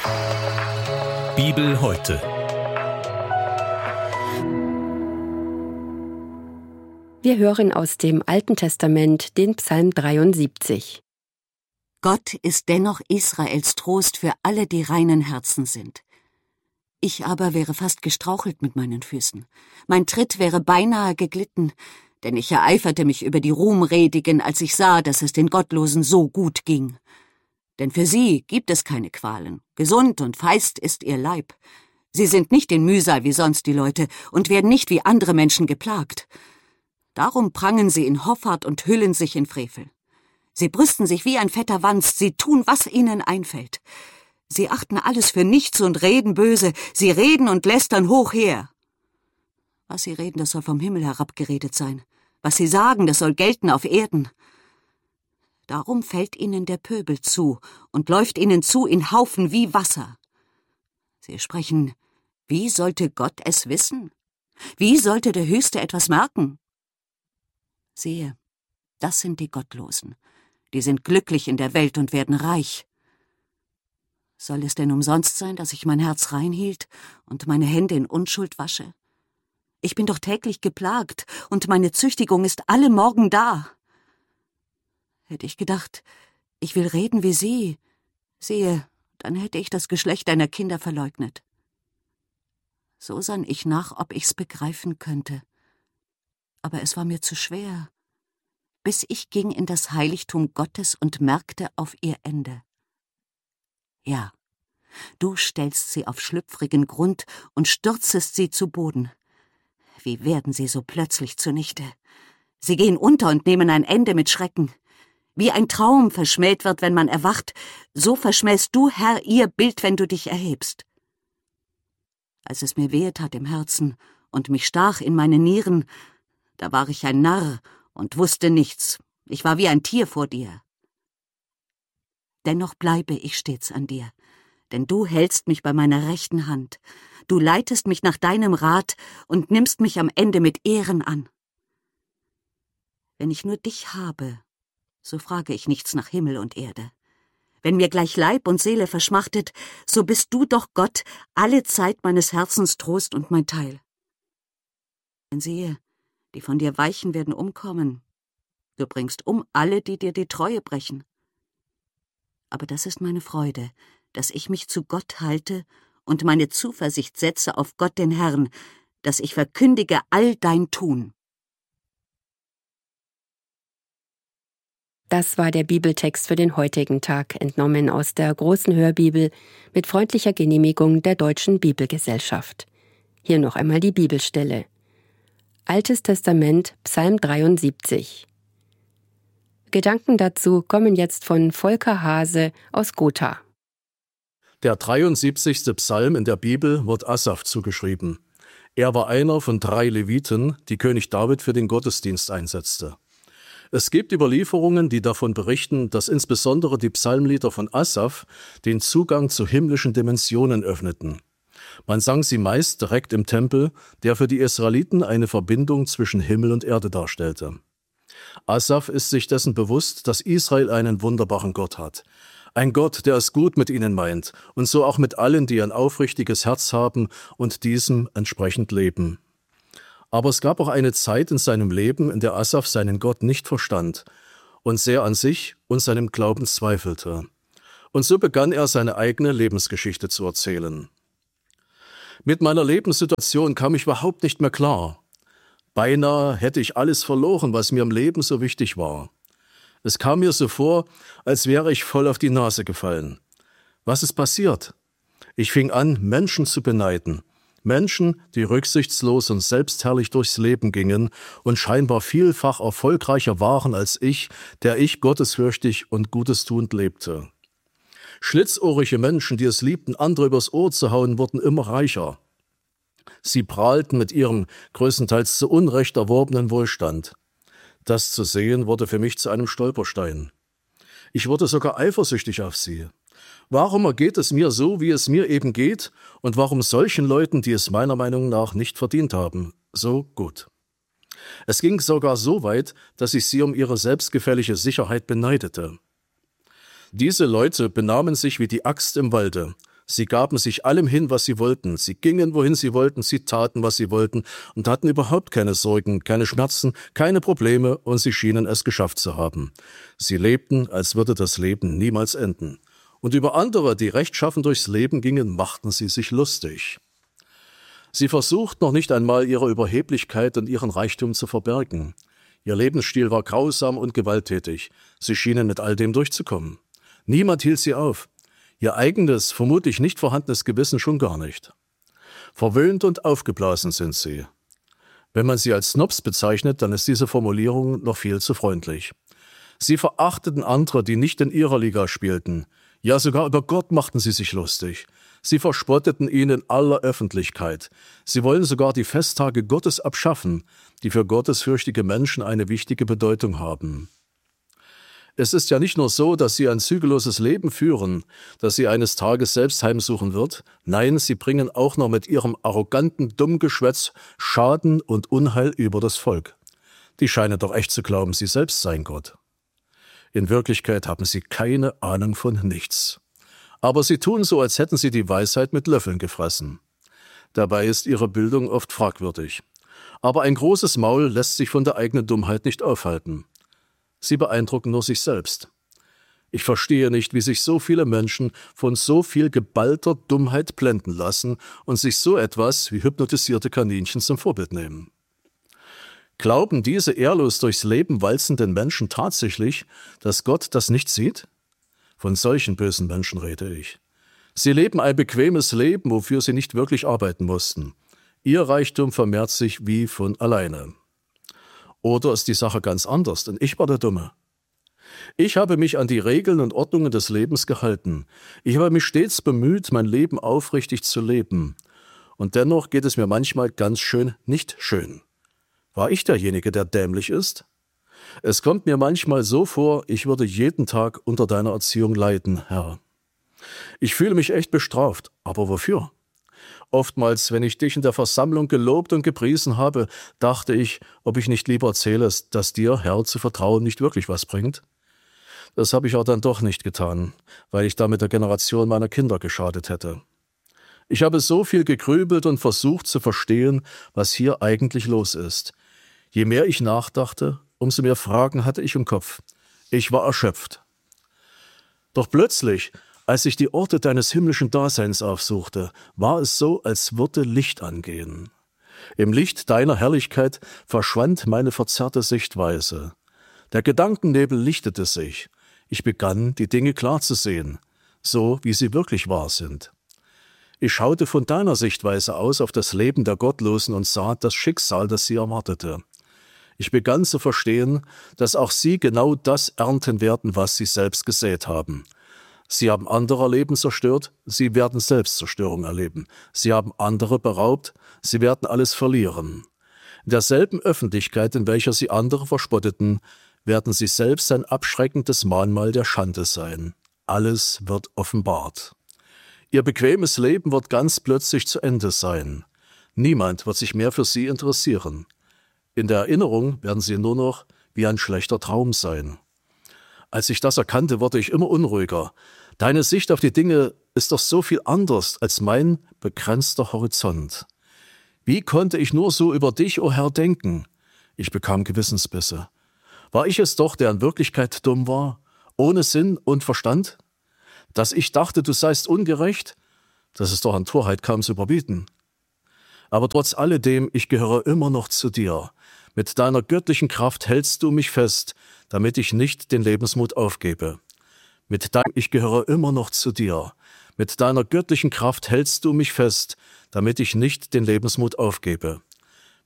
Bibel heute. Wir hören aus dem Alten Testament den Psalm 73. Gott ist dennoch Israels Trost für alle, die reinen Herzen sind. Ich aber wäre fast gestrauchelt mit meinen Füßen. Mein Tritt wäre beinahe geglitten, denn ich ereiferte mich über die Ruhmredigen, als ich sah, dass es den Gottlosen so gut ging. Denn für sie gibt es keine Qualen. Gesund und feist ist ihr Leib. Sie sind nicht in Mühsal wie sonst die Leute und werden nicht wie andere Menschen geplagt. Darum prangen sie in Hoffart und hüllen sich in Frevel. Sie brüsten sich wie ein fetter Wanst, sie tun, was ihnen einfällt. Sie achten alles für nichts und reden böse, sie reden und lästern hoch her. Was sie reden, das soll vom Himmel herabgeredet sein. Was sie sagen, das soll gelten auf Erden. Darum fällt ihnen der Pöbel zu und läuft ihnen zu in Haufen wie Wasser. Sie sprechen, wie sollte Gott es wissen? Wie sollte der Höchste etwas merken? Siehe, das sind die Gottlosen. Die sind glücklich in der Welt und werden reich. Soll es denn umsonst sein, dass ich mein Herz reinhielt und meine Hände in Unschuld wasche? Ich bin doch täglich geplagt und meine Züchtigung ist alle Morgen da. Hätte ich gedacht, ich will reden wie sie, siehe, dann hätte ich das Geschlecht deiner Kinder verleugnet. So sann ich nach, ob ich's begreifen könnte. Aber es war mir zu schwer, bis ich ging in das Heiligtum Gottes und merkte auf ihr Ende. Ja, du stellst sie auf schlüpfrigen Grund und stürzest sie zu Boden. Wie werden sie so plötzlich zunichte? Sie gehen unter und nehmen ein Ende mit Schrecken. Wie ein Traum verschmäht wird, wenn man erwacht, so verschmähst du, Herr, ihr Bild, wenn du dich erhebst. Als es mir wehe tat im Herzen und mich stach in meine Nieren, da war ich ein Narr und wusste nichts. Ich war wie ein Tier vor dir. Dennoch bleibe ich stets an dir, denn du hältst mich bei meiner rechten Hand. Du leitest mich nach deinem Rat und nimmst mich am Ende mit Ehren an. Wenn ich nur dich habe, so frage ich nichts nach Himmel und Erde. Wenn mir gleich Leib und Seele verschmachtet, so bist du doch Gott, alle Zeit meines Herzens Trost und mein Teil. Denn siehe, die von dir weichen, werden umkommen. Du bringst um alle, die dir die Treue brechen. Aber das ist meine Freude, dass ich mich zu Gott halte und meine Zuversicht setze auf Gott den Herrn, dass ich verkündige all dein Tun. Das war der Bibeltext für den heutigen Tag, entnommen aus der Großen Hörbibel mit freundlicher Genehmigung der Deutschen Bibelgesellschaft. Hier noch einmal die Bibelstelle. Altes Testament, Psalm 73. Gedanken dazu kommen jetzt von Volker Hase aus Gotha. Der 73. Psalm in der Bibel wird Asaf zugeschrieben. Er war einer von 3 Leviten, die König David für den Gottesdienst einsetzte. Es gibt Überlieferungen, die davon berichten, dass insbesondere die Psalmlieder von Asaf den Zugang zu himmlischen Dimensionen öffneten. Man sang sie meist direkt im Tempel, der für die Israeliten eine Verbindung zwischen Himmel und Erde darstellte. Asaf ist sich dessen bewusst, dass Israel einen wunderbaren Gott hat. Ein Gott, der es gut mit ihnen meint und so auch mit allen, die ein aufrichtiges Herz haben und diesem entsprechend leben. Aber es gab auch eine Zeit in seinem Leben, in der Asaf seinen Gott nicht verstand und sehr an sich und seinem Glauben zweifelte. Und so begann er, seine eigene Lebensgeschichte zu erzählen. Mit meiner Lebenssituation kam ich überhaupt nicht mehr klar. Beinahe hätte ich alles verloren, was mir im Leben so wichtig war. Es kam mir so vor, als wäre ich voll auf die Nase gefallen. Was ist passiert? Ich fing an, Menschen zu beneiden. Menschen, die rücksichtslos und selbstherrlich durchs Leben gingen und scheinbar vielfach erfolgreicher waren als ich, der ich gottesfürchtig und gutestuend lebte. Schlitzohrige Menschen, die es liebten, andere übers Ohr zu hauen, wurden immer reicher. Sie prahlten mit ihrem größtenteils zu Unrecht erworbenen Wohlstand. Das zu sehen, wurde für mich zu einem Stolperstein. Ich wurde sogar eifersüchtig auf sie. Warum ergeht es mir so, wie es mir eben geht, und warum solchen Leuten, die es meiner Meinung nach nicht verdient haben, so gut? Es ging sogar so weit, dass ich sie um ihre selbstgefällige Sicherheit beneidete. Diese Leute benahmen sich wie die Axt im Walde. Sie gaben sich allem hin, was sie wollten. Sie gingen, wohin sie wollten, sie taten, was sie wollten und hatten überhaupt keine Sorgen, keine Schmerzen, keine Probleme und sie schienen es geschafft zu haben. Sie lebten, als würde das Leben niemals enden. Und über andere, die rechtschaffen durchs Leben gingen, machten sie sich lustig. Sie versuchten noch nicht einmal, ihre Überheblichkeit und ihren Reichtum zu verbergen. Ihr Lebensstil war grausam und gewalttätig. Sie schienen mit all dem durchzukommen. Niemand hielt sie auf. Ihr eigenes, vermutlich nicht vorhandenes Gewissen schon gar nicht. Verwöhnt und aufgeblasen sind sie. Wenn man sie als Snobs bezeichnet, dann ist diese Formulierung noch viel zu freundlich. Sie verachteten andere, die nicht in ihrer Liga spielten. Ja, sogar über Gott machten sie sich lustig. Sie verspotteten ihn in aller Öffentlichkeit. Sie wollen sogar die Festtage Gottes abschaffen, die für gottesfürchtige Menschen eine wichtige Bedeutung haben. Es ist ja nicht nur so, dass sie ein zügelloses Leben führen, das sie eines Tages selbst heimsuchen wird. Nein, sie bringen auch noch mit ihrem arroganten Dummgeschwätz Schaden und Unheil über das Volk. Die scheinen doch echt zu glauben, sie selbst seien Gott. In Wirklichkeit haben sie keine Ahnung von nichts. Aber sie tun so, als hätten sie die Weisheit mit Löffeln gefressen. Dabei ist ihre Bildung oft fragwürdig. Aber ein großes Maul lässt sich von der eigenen Dummheit nicht aufhalten. Sie beeindrucken nur sich selbst. Ich verstehe nicht, wie sich so viele Menschen von so viel geballter Dummheit blenden lassen und sich so etwas wie hypnotisierte Kaninchen zum Vorbild nehmen. Glauben diese ehrlos durchs Leben walzenden Menschen tatsächlich, dass Gott das nicht sieht? Von solchen bösen Menschen rede ich. Sie leben ein bequemes Leben, wofür sie nicht wirklich arbeiten mussten. Ihr Reichtum vermehrt sich wie von alleine. Oder ist die Sache ganz anders, denn ich war der Dumme. Ich habe mich an die Regeln und Ordnungen des Lebens gehalten. Ich habe mich stets bemüht, mein Leben aufrichtig zu leben. Und dennoch geht es mir manchmal ganz schön nicht schön. War ich derjenige, der dämlich ist? Es kommt mir manchmal so vor, ich würde jeden Tag unter deiner Erziehung leiden, Herr. Ich fühle mich echt bestraft, aber wofür? Oftmals, wenn ich dich in der Versammlung gelobt und gepriesen habe, dachte ich, ob ich nicht lieber erzähle, dass dir, Herr, zu vertrauen nicht wirklich was bringt. Das habe ich auch dann doch nicht getan, weil ich damit der Generation meiner Kinder geschadet hätte. Ich habe so viel gegrübelt und versucht zu verstehen, was hier eigentlich los ist. Je mehr ich nachdachte, umso mehr Fragen hatte ich im Kopf. Ich war erschöpft. Doch plötzlich, als ich die Orte deines himmlischen Daseins aufsuchte, war es so, als würde Licht angehen. Im Licht deiner Herrlichkeit verschwand meine verzerrte Sichtweise. Der Gedankennebel lichtete sich. Ich begann, die Dinge klar zu sehen, so wie sie wirklich wahr sind. Ich schaute von deiner Sichtweise aus auf das Leben der Gottlosen und sah das Schicksal, das sie erwartete. Ich begann zu verstehen, dass auch sie genau das ernten werden, was sie selbst gesät haben. Sie haben anderer Leben zerstört, sie werden Selbstzerstörung erleben. Sie haben andere beraubt, sie werden alles verlieren. In derselben Öffentlichkeit, in welcher sie andere verspotteten, werden sie selbst ein abschreckendes Mahnmal der Schande sein. Alles wird offenbart. Ihr bequemes Leben wird ganz plötzlich zu Ende sein. Niemand wird sich mehr für sie interessieren. In der Erinnerung werden sie nur noch wie ein schlechter Traum sein. Als ich das erkannte, wurde ich immer unruhiger. Deine Sicht auf die Dinge ist doch so viel anders als mein begrenzter Horizont. Wie konnte ich nur so über dich, o Herr, denken? Ich bekam Gewissensbisse. War ich es doch, der in Wirklichkeit dumm war, ohne Sinn und Verstand? Dass ich dachte, du seist ungerecht? Das ist doch an Torheit kaum zu überbieten. Aber trotz alledem, ich gehöre immer noch zu dir. Mit deiner göttlichen Kraft hältst du mich fest, damit ich nicht den Lebensmut aufgebe. Ich gehöre immer noch zu dir. Mit deiner göttlichen Kraft hältst du mich fest, damit ich nicht den Lebensmut aufgebe.